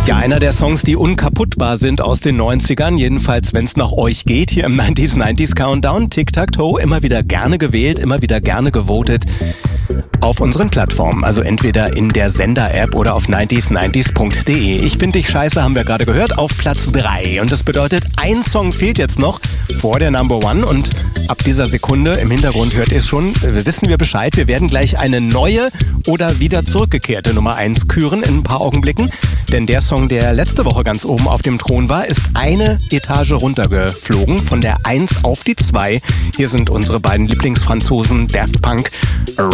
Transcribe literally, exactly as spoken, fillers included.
Ja, einer der Songs, die unkaputtbar sind aus den neunzigern, jedenfalls wenn es nach euch geht, hier im neunziger neunzig Countdown. Tic-Tac-Toe, immer wieder gerne gewählt, immer wieder gerne gewotet auf unseren Plattformen, also entweder in der Sender-App oder auf neunzig neunzig punkt de. Ich finde dich scheiße, haben wir gerade gehört, auf Platz drei. Und das bedeutet, ein Song fehlt jetzt noch vor der Number One und ab dieser Sekunde, im Hintergrund hört ihr es schon, wissen wir Bescheid. Wir werden gleich eine neue oder wieder zurückgekehrte Nummer eins küren in ein paar Augenblicken. Denn der Song, der letzte Woche ganz oben auf dem Thron war, ist eine Etage runtergeflogen, von der eins auf die zwei. Hier sind unsere beiden Lieblingsfranzosen Daft Punk,